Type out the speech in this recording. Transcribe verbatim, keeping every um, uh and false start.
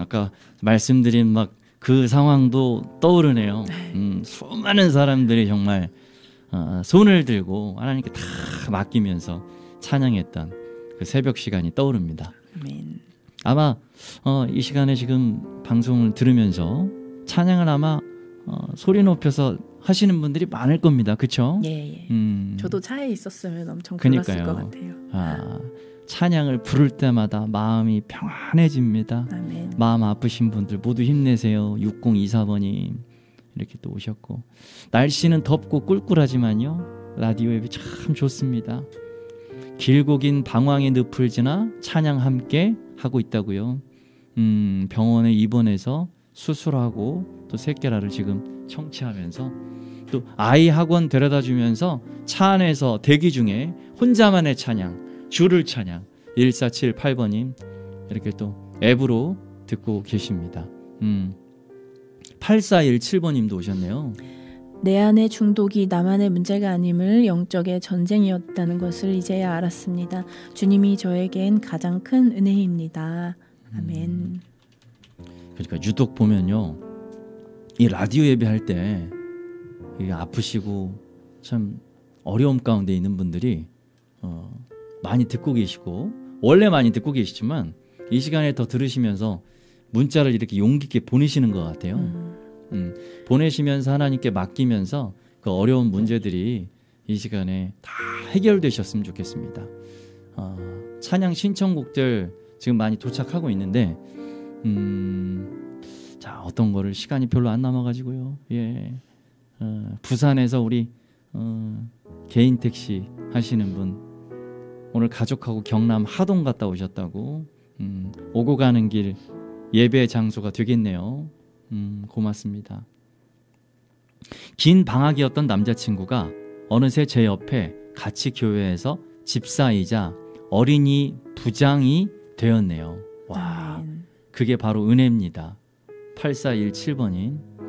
아까 말씀드린 막 그 상황도 떠오르네요. 음, 수많은 사람들이 정말 어, 손을 들고 하나님께 다 맡기면서 찬양했던 그 새벽 시간이 떠오릅니다. 아멘. 아마 어, 이 시간에 지금 방송을 들으면서 찬양을 아마 어, 소리 높여서 하시는 분들이 많을 겁니다. 그렇죠? 예, 예. 음, 저도 차에 있었으면 엄청 불렀을 그러니까요. 것 같아요. 아, 찬양을 부를 때마다 마음이 평안해집니다. 아멘. 마음 아프신 분들 모두 힘내세요. 육공이사 번님 이렇게 또 오셨고, 날씨는 덥고 꿀꿀하지만요 라디오 앱이 참 좋습니다. 길고 긴 방황의 늪을 지나 찬양 함께 하고 있다고요. 음, 병원에 입원해서 수술하고 또 새끼라를 지금 청취하면서 또 아이 학원 데려다 주면서 차 안에서 대기 중에 혼자만의 찬양, 주를 찬양, 일사칠팔 번님 이렇게 또 앱으로 듣고 계십니다. 음, 팔사일칠 번님도 오셨네요. 내 안의 중독이 나만의 문제가 아님을 영적의 전쟁이었다는 것을 이제야 알았습니다. 주님이 저에겐 가장 큰 은혜입니다. 아멘. 음, 그러니까 유독 보면요, 이 라디오 예배할 때 아프시고 참 어려움 가운데 있는 분들이 어, 많이 듣고 계시고, 원래 많이 듣고 계시지만 이 시간에 더 들으시면서 문자를 이렇게 용기 있게 보내시는 것 같아요. 음. 음, 보내시면서 하나님께 맡기면서 그 어려운 문제들이 이 시간에 다 해결되셨으면 좋겠습니다. 어, 찬양 신청곡들 지금 많이 도착하고 있는데 음, 자, 어떤 거를 시간이 별로 안 남아가지고요. 예, 어, 부산에서 우리 어, 개인 택시 하시는 분 오늘 가족하고 경남 하동 갔다 오셨다고. 음, 오고 가는 길 예배 장소가 되겠네요. 음, 고맙습니다. 긴 방학이었던 남자친구가 어느새 제 옆에 같이 교회에서 집사이자 어린이 부장이 되었네요. 와, 아멘. 그게 바로 은혜입니다. 팔사일칠 번님